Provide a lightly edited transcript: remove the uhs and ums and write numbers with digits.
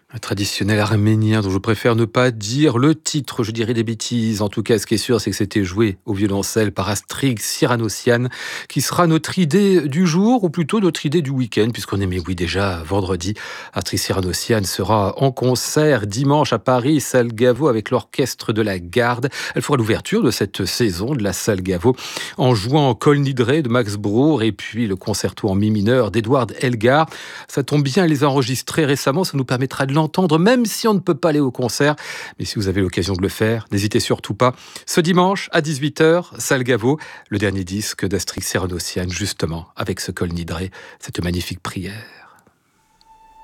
Un traditionnel arménien dont je préfère ne pas dire le titre, je dirais des bêtises. En tout cas, ce qui est sûr, c'est que c'était joué au violoncelle par Astrid Siranossian, qui sera notre idée du jour, ou plutôt notre idée du week-end, puisqu'on est, mais oui, déjà vendredi. Astrid Siranossian sera en concert dimanche à Paris, salle Gaveau, avec l'orchestre de la Garde. Elle fera l'ouverture de cette saison de la salle Gaveau, en jouant Kol Nidre de Max Bruch, et puis le concerto en mi mineur d'Edward Elgar. Ça tombe bien, elle les a enregistrés récemment, ça nous permettra de l'entendre, même si on ne peut pas aller au concert. Mais si vous avez l'occasion de le faire, n'hésitez surtout pas. Ce dimanche, à 18h, salle Gaveau, le dernier disque d'Astrid Siranossian, justement, avec ce Kol Nidre, cette magnifique prière.